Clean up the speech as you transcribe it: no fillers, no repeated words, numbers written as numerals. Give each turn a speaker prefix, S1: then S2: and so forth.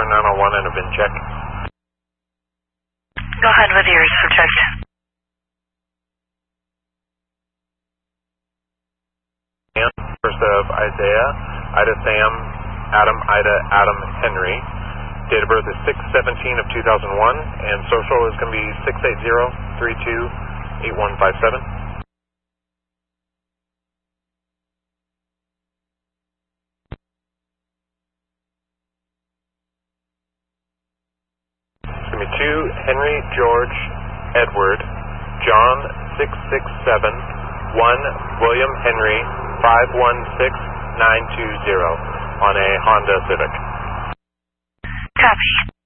S1: 901 and a VIN check.
S2: Go ahead with your subject.
S1: First of Isaiah, Ida Sam, Adam, Ida, Adam, Henry. Date of birth is 6/17 of 2001, and social is going to be 680-32-8157. It's going to be 2 Henry George Edward John 667 1 William Henry 516920 on a Honda Civic.
S2: Copy.